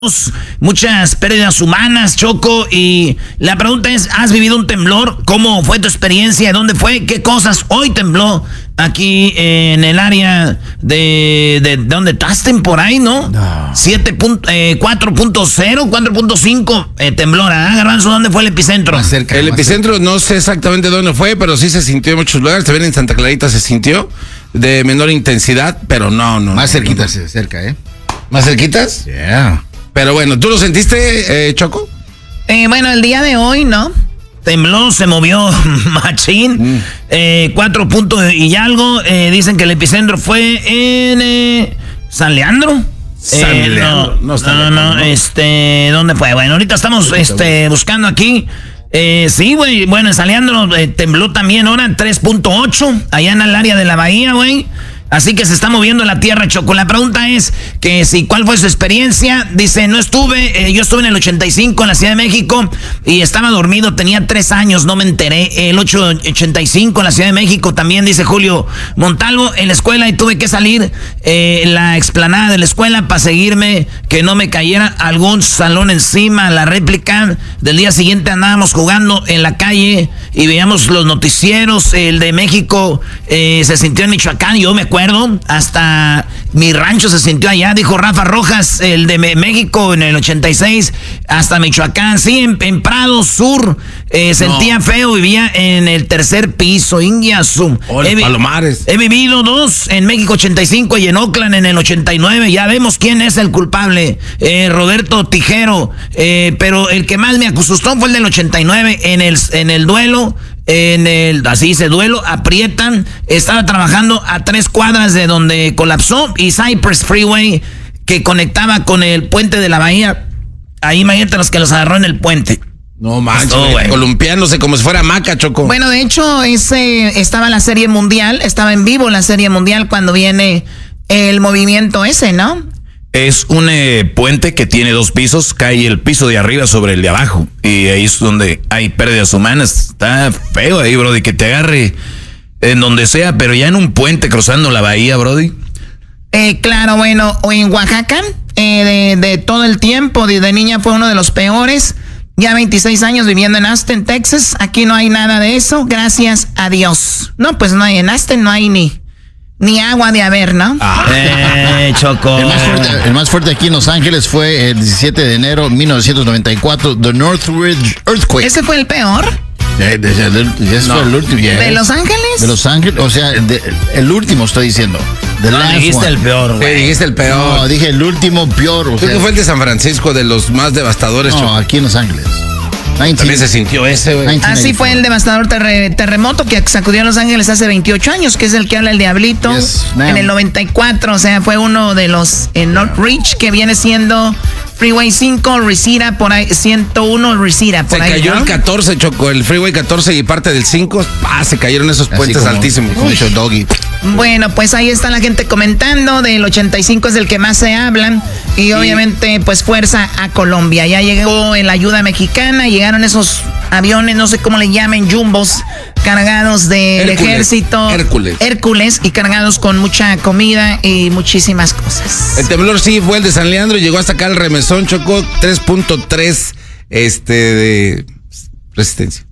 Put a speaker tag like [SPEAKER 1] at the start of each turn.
[SPEAKER 1] Muchas pérdidas humanas, Choco, y la pregunta es, ¿has vivido un temblor? ¿Cómo fue tu experiencia? ¿Dónde fue? ¿Qué cosas? Hoy tembló aquí en el área de donde estás, por ahí, ¿no? 4.0, 4.5 temblor, ¿ah, Garbanzo? ¿Dónde fue el epicentro?
[SPEAKER 2] El epicentro no sé exactamente dónde fue, pero sí se sintió en muchos lugares. También en Santa Clarita se sintió de menor intensidad, pero no.
[SPEAKER 3] Más cerquitas, cerca, ¿eh?
[SPEAKER 2] ¿Más cerquitas?
[SPEAKER 3] Yeah.
[SPEAKER 2] Pero bueno, ¿tú lo sentiste, Choco?
[SPEAKER 1] Bueno, el día de hoy, ¿no? Tembló, se movió machín. 4 puntos y algo. Dicen que el epicentro fue en San Leandro.
[SPEAKER 2] San Leandro.
[SPEAKER 1] No, ¿dónde fue? Bueno, ahorita estamos buscando aquí. Sí, güey. Bueno, en San Leandro tembló también ahora 3.8. Allá en el área de la bahía, güey. Así que se está moviendo la tierra, Choco. La pregunta es que si cuál fue su experiencia. Dice, no estuve, yo estuve en el 85 en la Ciudad de México y estaba dormido, tenía 3 años, no me enteré. El 85 en la Ciudad de México también, dice Julio Montalvo, en la escuela y tuve que salir la explanada de la escuela para seguirme, que no me cayera algún salón encima. La réplica del día siguiente andábamos jugando en la calle y veíamos los noticieros. El de México se sintió en Michoacán, yo me acuerdo. Hasta mi rancho se sintió allá, dijo Rafa Rojas, el de México en el 86, hasta Michoacán, sí, en Prado Sur, sentía feo, vivía en el 3er piso, Ingiasu.
[SPEAKER 2] Palomares.
[SPEAKER 1] He vivido 2 en México 85 y en Oakland en el 89, ya vemos quién es el culpable, Roberto Tijero, pero el que más me asustó fue el del 89, en el duelo. Así dice, duelo, aprietan. Estaba trabajando a 3 cuadras de donde colapsó y Cypress Freeway, que conectaba con el puente de la bahía. Ahí imagínate los que los agarró en el puente.
[SPEAKER 2] No manches, columpiándose como si fuera maca, Choco.
[SPEAKER 1] Bueno, de hecho, estaba la Serie Mundial, estaba en vivo la Serie Mundial cuando viene el movimiento ese, ¿no?
[SPEAKER 4] Es un puente que tiene 2 pisos, cae el piso de arriba sobre el de abajo y ahí es donde hay pérdidas humanas. Está feo ahí, Brody, que te agarre en donde sea, pero ya en un puente cruzando la bahía, Brody.
[SPEAKER 1] Claro, bueno, o en Oaxaca, de todo el tiempo, de niña fue uno de los peores. Ya 26 años viviendo en Austin, Texas. Aquí no hay nada de eso, gracias a Dios. No, pues no hay, en Austin no hay ni agua de haber, ¿no?
[SPEAKER 4] Choco.
[SPEAKER 3] El más fuerte aquí en Los Ángeles fue el 17 de enero de 1994, The Northridge Earthquake.
[SPEAKER 1] ¿Ese fue el peor?
[SPEAKER 3] Fue el último.
[SPEAKER 1] ¿De Los Ángeles?
[SPEAKER 3] De Los Ángeles, o sea, el último estoy diciendo.
[SPEAKER 1] Dijiste el peor, güey.
[SPEAKER 2] Sí, dijiste el peor.
[SPEAKER 3] No, dije el último peor.
[SPEAKER 2] Creo que fue el de San Francisco, de los más devastadores,
[SPEAKER 3] No,
[SPEAKER 2] Choco.
[SPEAKER 3] aquí en Los Ángeles.
[SPEAKER 2] También se sintió ese, güey.
[SPEAKER 1] Así fue el devastador terremoto que sacudió a Los Ángeles hace 28 años, que es el que habla el Diablito. En el 94, o sea, fue uno de los en Northridge, que viene siendo Freeway 5, Reseda, por ahí, 101, Reseda, por ahí. Se
[SPEAKER 2] cayó, ¿no? El 14, Choco, el Freeway 14 y parte del 5, se cayeron esos puentes altísimos.
[SPEAKER 3] Doggy.
[SPEAKER 1] Bueno, pues ahí está la gente comentando, del 85 es el que más se hablan, y obviamente pues fuerza a Colombia. Ya llegó la ayuda mexicana, llegaron esos aviones, no sé cómo le llamen, jumbos, cargados del ejército. Hércules, y cargados con mucha comida y muchísimas cosas.
[SPEAKER 2] El temblor sí fue el de San Leandro, llegó hasta acá el remesón, Choco, 3.3 de resistencia.